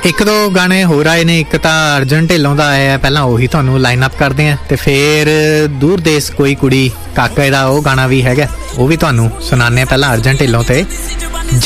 ਇੱਕ ਦੋ ਗਾਣੇ ਹੋਰ ਆਏ ਨੇ, ਇੱਕ ਤਾਂ ਅਰਜਨ ਢਿੱਲੋਂ ਦਾ ਆਇਆ, ਪਹਿਲਾਂ ਉਹੀ ਤੁਹਾਨੂੰ ਲਾਈਨ ਅਪ ਕਰਦੇ ਆ, ਤੇ ਫਿਰ ਦੂਰ ਦੇਸ ਕੋਈ ਕੁੜੀ ਕਾਕੇ ਦਾ ਉਹ ਗਾਣਾ ਵੀ ਹੈਗਾ, ਉਹ ਵੀ ਤੁਹਾਨੂੰ ਸੁਣਾਉਂਦੇ ਆ। ਪਹਿਲਾਂ ਅਰਜਨ ਢਿੱਲੋਂ ਤੇ